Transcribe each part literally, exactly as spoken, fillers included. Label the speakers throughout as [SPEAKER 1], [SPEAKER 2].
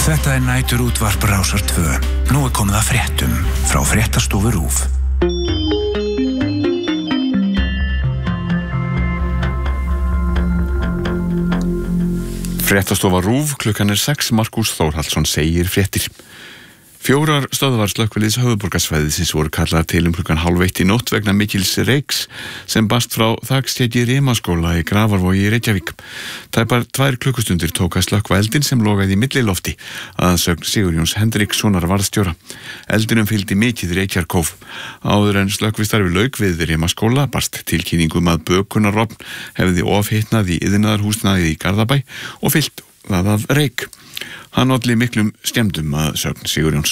[SPEAKER 1] Þetta er næturútvarp Rásar tvö. Nú er komið að fréttum frá fréttastofu RÚV.
[SPEAKER 2] Fréttastofa RÚV, klukkan er sex, Markús Þórhallsson segir fréttir. Fjórar stöðvar slökkviliðs höfuðborgarsvæðisins voru kallaðar til um klukkan hálf eitt í nótt vegna mikils reyks sem barst frá þakstjeki Rimaskóla í Grafarvogi í Reykjavík. Tæpar tvær klukkustundir tók að slökkva eldinn sem logaði í millilofti að sögn Sigurjóns Hendrikssonar varðstjóra. Eldinum fylgdi mikið reykjarkóf. Áður en slökkvistarfi lauk við Rimaskóla barst tilkynningum að bökunarofn hefði ofhitnað í iðnaðarhúsnæði í Garðabæ og fyllt það af reyk. Hann olli miklum skemmdum að sögn Sigurjóns.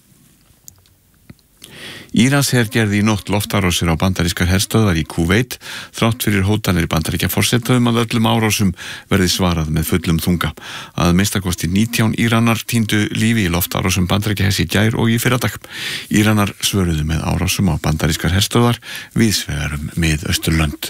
[SPEAKER 2] Íransher gerði í nótt loftárásir á bandarískar herstöðvar í Kúveit þrátt fyrir hótanir Bandaríkjaforseta um að öllum árásum verði svarað með fullum þunga. Að minnstakosti nítján Íranar týndu lífi í loftárásum Bandaríkjahers í gær og í fyrradag. Íranar svöruðu með árásum á bandarískar herstöðvar víðsvegar um Mið-Austurlönd.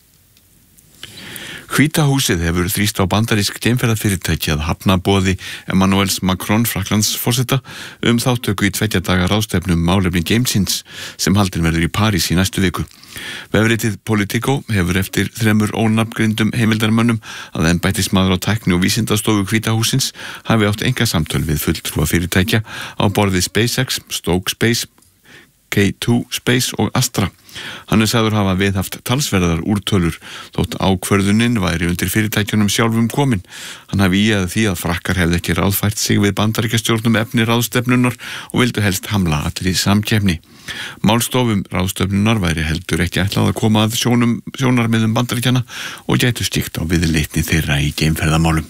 [SPEAKER 2] Hvíta húsið hefur þrýst á bandarísk geimferðafyrirtæki að hafna boði Emmanuel Macron Frakklandsforseta um þáttöku í tveggja daga ráðstefnu um málefni geimsins sem haldin verður í París í næstu viku. Vefritið Politico hefur eftir þremur ónafngreindum heimildarmönnum að embættismaður á tækni og vísindastofu Hvíta hússins hafi átt einkasamtöl við fulltrúa fyrirtækja á borðið SpaceX, Stoke Space, K tvö Space og Astra. Hann er sagður hafa viðhaft talsverðar úrtölur þótt ákvörðunin væri undir fyrirtækjunum sjálfum komin. Hann hafi í að því að Frakkar hefði ekki ráðfært sig við bandaríkjastjórnum efni ráðstefnunar og vildu helst hamla allri samkeppni. Málstofum ráðstefnunar væri heldur ekki ætlað að koma að sjónum, sjónarmiðum bandaríkjana og gætu stíkt á viðleitni þeirra í geimferðamálum.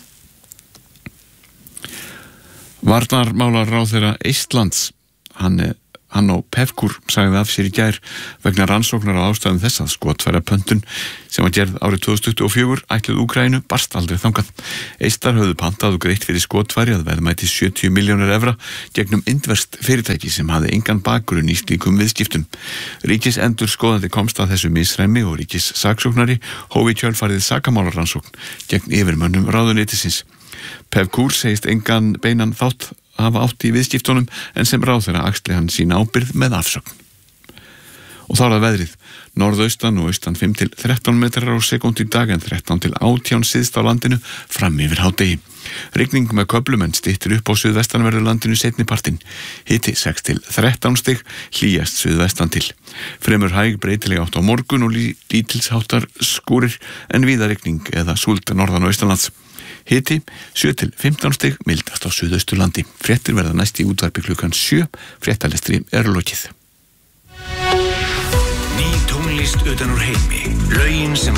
[SPEAKER 2] Varnarmálaráðherra Eistlands, hann er Hann og Pevkur sagði af sér í gær vegna rannsóknar á ástæðum þess að skotfærapöntun sem var gerð árið tvö þúsund tuttugu og fjögur ætluð Úkraínu barst aldrei þangað. Eistar höfðu pantað og greitt fyrir skotfæri að verðmæti sjötíu milljónir evra gegnum indverst fyrirtæki sem hafði engan bakgrunn í slíkum viðskiptum. Ríkisendurskoðandi komst að þessu misræmi og ríkissaksóknari hóf í kjölfarið sakamálarannsókn gegn yfirmönnum ráðuneytisins. Pevkur segist engan beinan þátt hafa átt í viðskiptunum en sem ráðherra axli hann sína ábyrgð með afsögn. Og þá er það veðrið. Norðaustan og austan fimm til þrettán metrar á sekúndu í dag en þrettán til átján syðst á landinu fram yfir hádegi. Rigning með köflum en styttir upp á suðvestanverðu landinu seinnipartinn. Hiti sex til þrettán stig, hlýjast suðvestan til. Fremur hæg breytileg átt á morgun og lítilsháttar skúrir en víða rigning eða súld norðan og austanlands. Hiti sjö til fimmtán stig, mildast á Suðausturlandi. Fréttir verða næst í útvarpi klukkan sjö. Fréttalestri er lokið.
[SPEAKER 1] Ný tónlist utan úr heimi. Lögin sem